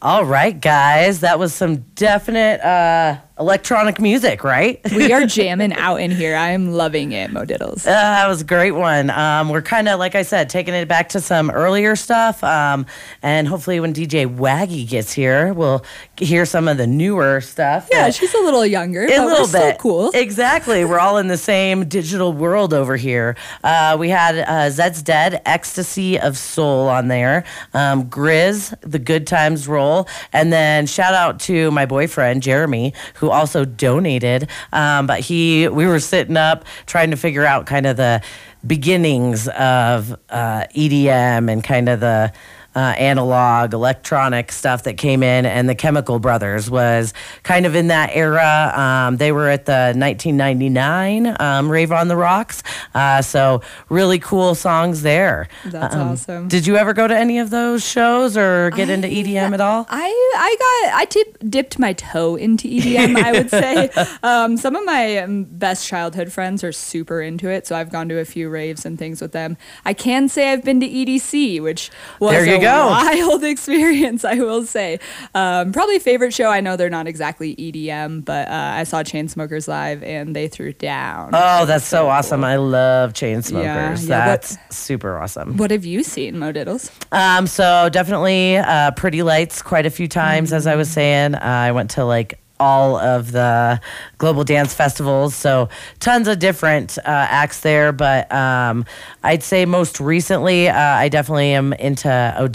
All right, guys. That was some definite electronic music, right? We are jamming out in here. I am loving it, Mo Diddles. That was a great one. We're kind of, like I said, taking it back to some earlier stuff. And hopefully when DJ Waggy gets here, we'll hear some of the newer stuff. Yeah, she's a little younger, but a little we're bit. still cool. Exactly. We're all in the same digital world over here. We had Zed's Dead, Ecstasy of Soul on there. Grizz, The Good Times Roll. And then shout out to my boyfriend, Jeremy, who also donated. But we were sitting up trying to figure out kind of the beginnings of EDM and kind of the analog electronic stuff that came in, and the Chemical Brothers was kind of in that era. They were at the 1999 Rave on the Rocks, so really cool songs there. That's awesome. Did you ever go to any of those shows or get into EDM at all? I dipped my toe into EDM, I would say. Some of my best childhood friends are super into it, so I've gone to a few raves and things with them. I can say I've been to EDC, which was a wild experience, I will say. Probably favorite show. I know they're not exactly EDM, but I saw Chainsmokers live and they threw down. Oh, that's so awesome. Cool. I love Chainsmokers. Yeah, that's super awesome. What have you seen, Mo Diddles? So definitely Pretty Lights quite a few times, as I was saying. I went to like all of the global dance festivals, so tons of different acts there, but I'd say most recently I definitely am into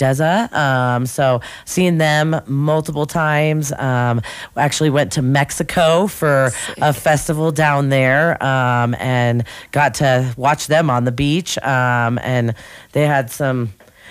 Odessa, so seeing them multiple times. Actually went to Mexico for a festival down there, and got to watch them on the beach, and they had some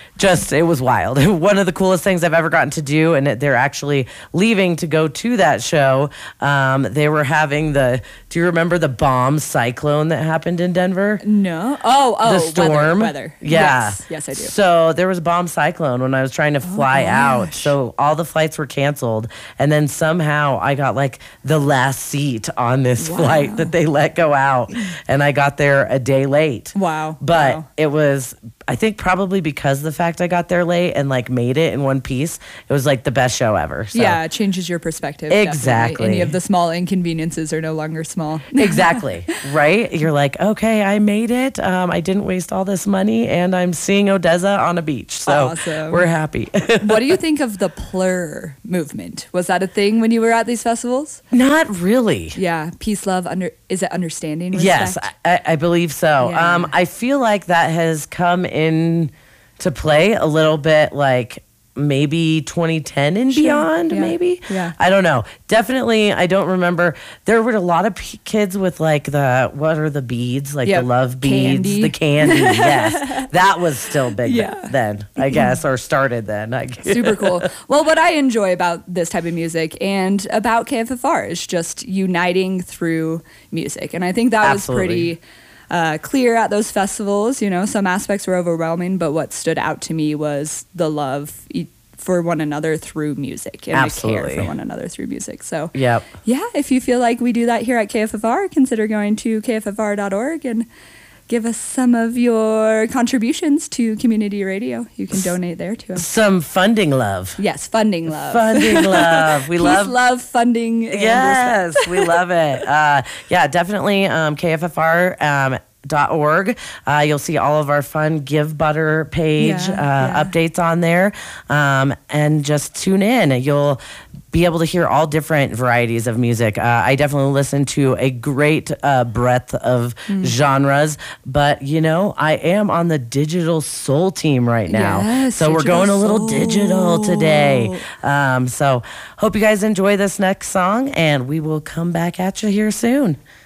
it was wild. One of the coolest things I've ever gotten to do, and they're actually leaving to go to that show. They were having do you remember the bomb cyclone that happened in Denver? No. Oh, the storm. Weather. Yeah. Yes, I do. So there was a bomb cyclone when I was trying to fly out. So all the flights were canceled. And then somehow I got like the last seat on this flight that they let go out. And I got there a day late. Wow. But it was, I think probably because of the fact I got there late and like made it in one piece, it was like the best show ever. So. Yeah, it changes your perspective. Exactly. Any of the small inconveniences are no longer small. Exactly. Right? You're like, okay, I made it. I didn't waste all this money, and I'm seeing Odessa on a beach. So awesome. We're happy. What do you think of the plur movement? Was that a thing when you were at these festivals? Not really. Yeah. Peace, love, is it understanding? Respect? Yes, I believe so. Yeah. I feel like that has come in to play a little bit, like maybe 2010 and beyond, maybe. Yeah. I don't know. Definitely, I don't remember. There were a lot of kids with like what are the beads? Like the love beads, candy. the candy. Yes. That was still big then, I guess, or started then. I guess. Super cool. Well, what I enjoy about this type of music and about KFFR is just uniting through music. And I think that was pretty clear at those festivals. You know, some aspects were overwhelming, but what stood out to me was the love for one another through music and the care for one another through music. So yeah, if you feel like we do that here at KFFR, consider going to kffr.org and give us some of your contributions to community radio. You can donate there too. Some funding love. Yes, funding love. Funding love. We love funding. Yes, we love it. Yeah, definitely KFFR. .org. You'll see all of our fun Give Butter page updates on there, and just tune in. You'll be able to hear all different varieties of music. I definitely listen to a great breadth of genres, but you know, I am on the digital soul team right now. Yes, so we're going a little digital today. So hope you guys enjoy this next song, and we will come back at you here soon.